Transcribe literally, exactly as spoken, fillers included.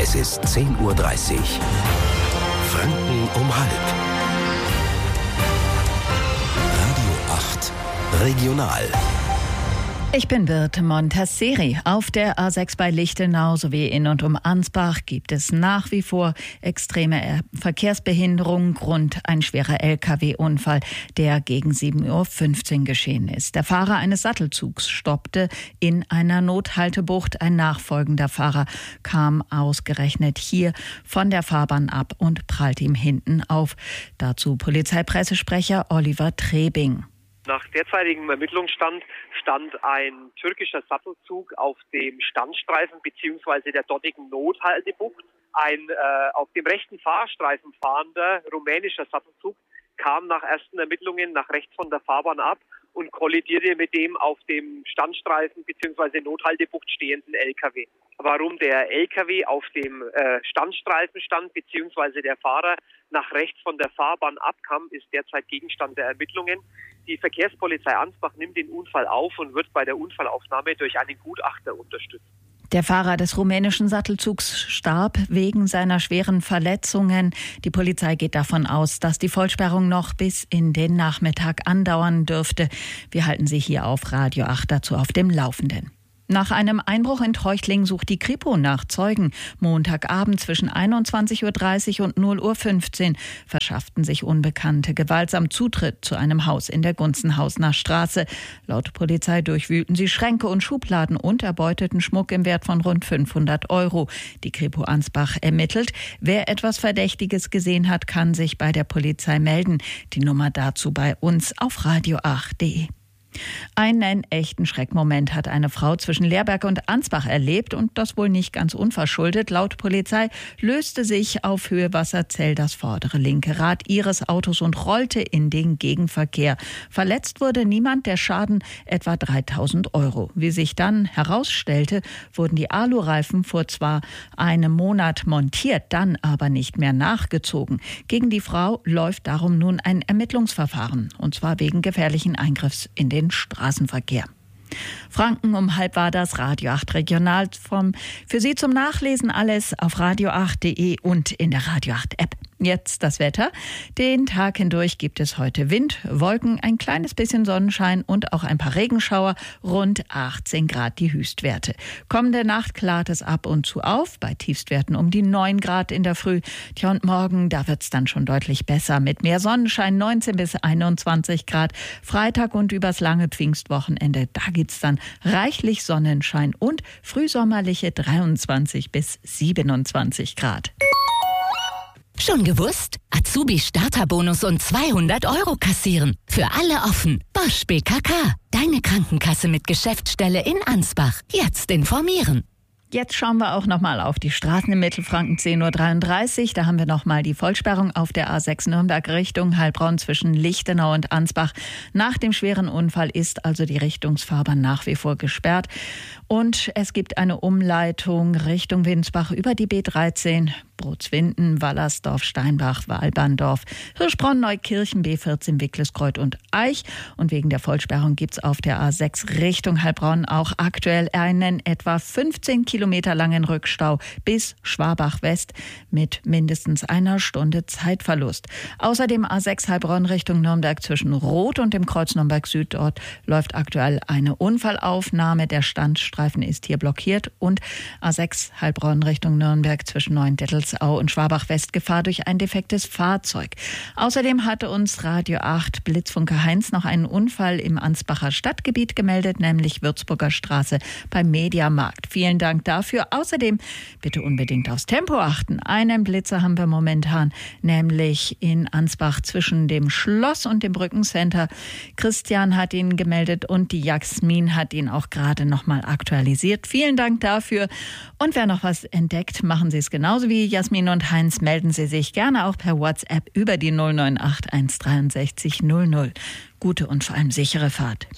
Es ist zehn Uhr dreißig. Franken um halb. Radio acht Regional. Ich bin Birte Montasseri. Auf der A sechs bei Lichtenau sowie in und um Ansbach gibt es nach wie vor extreme Verkehrsbehinderungen. Grund ein schwerer L K W-Unfall, der gegen sieben Uhr fünfzehn geschehen ist. Der Fahrer eines Sattelzugs stoppte in einer Nothaltebucht. Ein nachfolgender Fahrer kam ausgerechnet hier von der Fahrbahn ab und prallte ihm hinten auf. Dazu Polizeipressesprecher Oliver Trebing. Nach derzeitigem Ermittlungsstand stand ein türkischer Sattelzug auf dem Standstreifen bzw. der dortigen Nothaltebucht. Ein äh, auf dem rechten Fahrstreifen fahrender rumänischer Sattelzug kam nach ersten Ermittlungen nach rechts von der Fahrbahn ab und kollidierte mit dem auf dem Standstreifen bzw. Nothaltebucht stehenden L K W. Warum der L K W auf dem äh, Standstreifen stand bzw. der Fahrer nach rechts von der Fahrbahn abkam, ist derzeit Gegenstand der Ermittlungen. Die Verkehrspolizei Ansbach nimmt den Unfall auf und wird bei der Unfallaufnahme durch einen Gutachter unterstützt. Der Fahrer des rumänischen Sattelzugs starb wegen seiner schweren Verletzungen. Die Polizei geht davon aus, dass die Vollsperrung noch bis in den Nachmittag andauern dürfte. Wir halten Sie hier auf Radio acht dazu auf dem Laufenden. Nach einem Einbruch in Treuchtlingen sucht die Kripo nach Zeugen. Montagabend zwischen einundzwanzig Uhr dreißig und null Uhr fünfzehn verschafften sich Unbekannte gewaltsam Zutritt zu einem Haus in der Gunzenhausener Straße. Laut Polizei durchwühlten sie Schränke und Schubladen und erbeuteten Schmuck im Wert von rund fünfhundert Euro. Die Kripo Ansbach ermittelt. Wer etwas Verdächtiges gesehen hat, kann sich bei der Polizei melden. Die Nummer dazu bei uns auf radio acht punkt de. Einen echten Schreckmoment hat eine Frau zwischen Leerberg und Ansbach erlebt und das wohl nicht ganz unverschuldet. Laut Polizei löste sich auf Höhe Wasserzell das vordere linke Rad ihres Autos und rollte in den Gegenverkehr. Verletzt wurde niemand, der Schaden etwa dreitausend Euro. Wie sich dann herausstellte, wurden die Alureifen vor zwar einem Monat montiert, dann aber nicht mehr nachgezogen. Gegen die Frau läuft darum nun ein Ermittlungsverfahren, und zwar wegen gefährlichen Eingriffs in den Straßenverkehr. Franken um halb war das Radio acht Regional vom für Sie zum Nachlesen alles auf radio acht punkt de und in der Radio acht App. Jetzt das Wetter. Den Tag hindurch gibt es heute Wind, Wolken, ein kleines bisschen Sonnenschein und auch ein paar Regenschauer, rund achtzehn Grad die Höchstwerte. Kommende Nacht klart es ab und zu auf, bei Tiefstwerten um die neun Grad in der Früh. Tja, und morgen, da wird es dann schon deutlich besser mit mehr Sonnenschein, neunzehn bis einundzwanzig Grad. Freitag und übers lange Pfingstwochenende, da gibt's dann reichlich Sonnenschein und frühsommerliche dreiundzwanzig bis siebenundzwanzig Grad. Schon gewusst? Azubi-Starterbonus und zweihundert Euro kassieren. Für alle offen. Bosch B K K. Deine Krankenkasse mit Geschäftsstelle in Ansbach. Jetzt informieren. Jetzt schauen wir auch noch mal auf die Straßen im Mittelfranken, zehn Uhr dreiunddreißig. Da haben wir noch mal die Vollsperrung auf der A sechs Nürnberg Richtung Heilbronn zwischen Lichtenau und Ansbach. Nach dem schweren Unfall ist also die Richtungsfahrbahn nach wie vor gesperrt. Und es gibt eine Umleitung Richtung Winsbach über die B dreizehn, Brutzwinden, Wallersdorf, Steinbach, Walberndorf, Hirschbronn, Neukirchen, B vierzehn, Wicklesgreuth und Aich. Und wegen der Vollsperrung gibt es auf der A sechs Richtung Heilbronn auch aktuell einen etwa fünfzehn Kilometer langen Rückstau bis Schwabach West mit mindestens einer Stunde Zeitverlust. Außerdem A sechs Heilbronn Richtung Nürnberg zwischen Roth und dem Kreuz Nürnberg Süd. Dort läuft aktuell eine Unfallaufnahme. Der Standstreifen ist hier blockiert. Und A sechs Heilbronn Richtung Nürnberg zwischen Neuendettelsau und Schwabach West Gefahr durch ein defektes Fahrzeug. Außerdem hatte uns Radio acht Blitzfunker Heinz noch einen Unfall im Ansbacher Stadtgebiet gemeldet, nämlich Würzburger Straße beim Mediamarkt. Vielen Dank dafür. Außerdem bitte unbedingt aufs Tempo achten. Einen Blitzer haben wir momentan, nämlich in Ansbach zwischen dem Schloss und dem Brückencenter. Christian hat ihn gemeldet und die Jasmin hat ihn auch gerade noch mal aktualisiert. Vielen Dank dafür. Und wer noch was entdeckt, machen Sie es genauso wie Jasmin und Heinz. Melden Sie sich gerne auch per WhatsApp über die null neun acht eins sechs drei null null. Gute und vor allem sichere Fahrt.